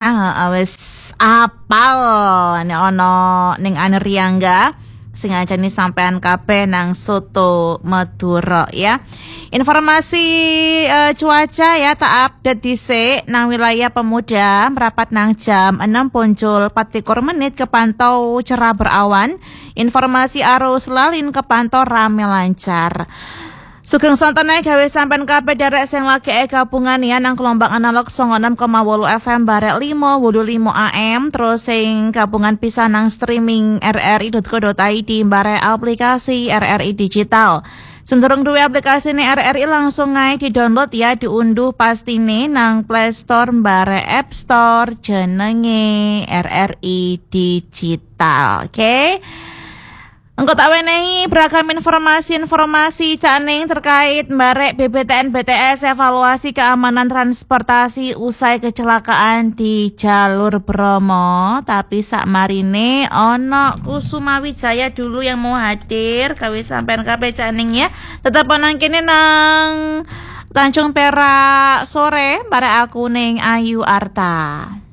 wis apal nek ana ning Aneryangga sing ajane sampean kabeh nang Soto Madura ya. Informasi cuaca ya tak update dhisik nang wilayah Pemuda merapat nang jam 6 punjul 24 menit kepantau cerah berawan. Informasi arus lalin kepantau rame lancar. Sugeng sontone gawe sampean kabeh derek sing lagi gabungan ya nang gelombang analog 96,8 FM barek 5:85 AM terus sing gabungan pisah nang streaming rri.co.id barek aplikasi RRI Digital. Sendurung duwe aplikasi ini RRI langsung ae di-download ya, diunduh pastine nang Play Store barek App Store jenenge RRI Digital. Oke. Engko tak wenehi beragam informasi caning terkait barek BBTN BTS evaluasi keamanan transportasi usai kecelakaan di jalur Bromo. Tapi sak marine ono Kusuma Wijaya dulu yang mau hadir gawe sampean kabeh caning ya. Tetap nang kene nang Tanjung Perak sore barek aku ning Ayu Arta.